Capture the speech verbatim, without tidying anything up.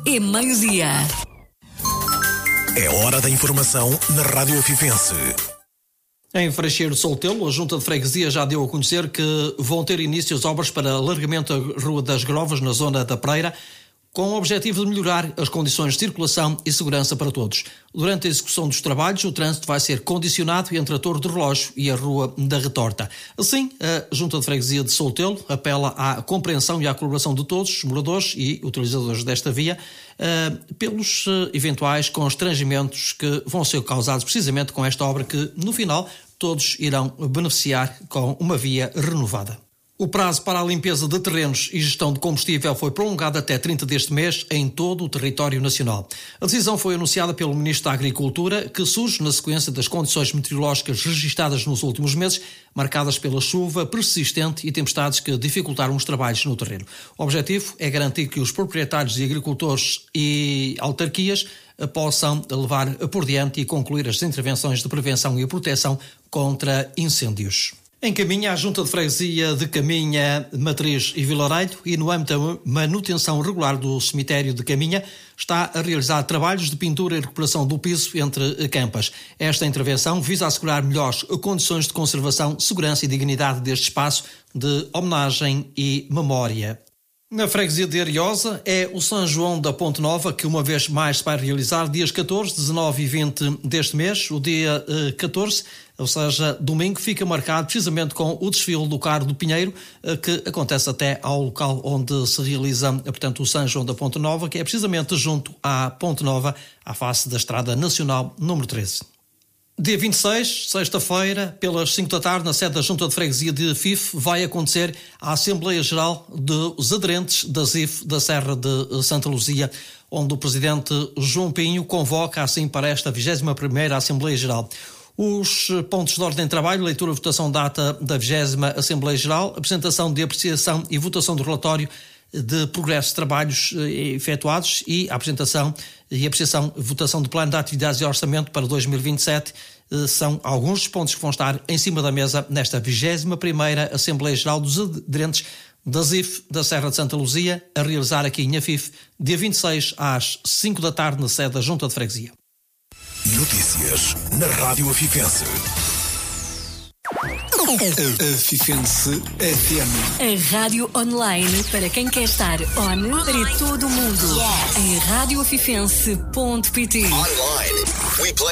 é meio-dia. É hora da informação na Rádio Afifense. Em Freixeiro de Soltelo, a Junta de Freguesia já deu a conhecer que vão ter início as obras para alargamento da Rua das Grovas, na zona da Pereira, com o objetivo de melhorar as condições de circulação e segurança para todos. Durante a execução dos trabalhos, o trânsito vai ser condicionado entre a Torre do Relógio e a Rua da Retorta. Assim, a Junta de Freguesia de Soltelo apela à compreensão e à colaboração de todos os moradores e utilizadores desta via uh, pelos uh, eventuais constrangimentos que vão ser causados precisamente com esta obra que, no final, todos irão beneficiar com uma via renovada. O prazo para a limpeza de terrenos e gestão de combustível foi prolongado até trinta deste mês em todo o território nacional. A decisão foi anunciada pelo Ministro da Agricultura, que surge na sequência das condições meteorológicas registadas nos últimos meses, marcadas pela chuva persistente e tempestades que dificultaram os trabalhos no terreno. O objetivo é garantir que os proprietários e agricultores e autarquias possam levar por diante e concluir as intervenções de prevenção e proteção contra incêndios. Em Caminha, a Junta de Freguesia de Caminha, Matriz e Vilarejo, e no âmbito da manutenção regular do cemitério de Caminha, está a realizar trabalhos de pintura e recuperação do piso entre campas. Esta intervenção visa assegurar melhores condições de conservação, segurança e dignidade deste espaço de homenagem e memória. Na freguesia de Ariosa é o São João da Ponte Nova, que uma vez mais se vai realizar dias catorze, dezanove e vinte deste mês. O dia eh, catorze, ou seja, domingo, fica marcado precisamente com o desfile do Carro do Pinheiro, eh, que acontece até ao local onde se realiza, eh, portanto, o São João da Ponte Nova, que é precisamente junto à Ponte Nova, à face da Estrada Nacional número treze. Dia vinte e seis, sexta-feira, pelas cinco da tarde, na sede da Junta de Freguesia de Fife, vai acontecer a Assembleia Geral dos Aderentes da Z I F da Serra de Santa Luzia, onde o Presidente João Pinho convoca assim para esta vigésima primeira Assembleia Geral. Os pontos de ordem de trabalho: leitura e votação da ata da vigésima Assembleia Geral, apresentação de apreciação e votação do relatório de progresso de trabalhos efetuados e a apresentação e apreciação e votação do plano de atividades e orçamento para dois mil e vinte e sete são alguns dos pontos que vão estar em cima da mesa nesta vigésima primeira Assembleia Geral dos Aderentes da Z I F da Serra de Santa Luzia, a realizar aqui em Afife, dia vinte e seis às cinco da tarde na sede da Junta de Freguesia. Notícias na Rádio Afifense. Afifense F M. A rádio online para quem quer estar on para todo o mundo. Em rádio afifense ponto pt. Online. We play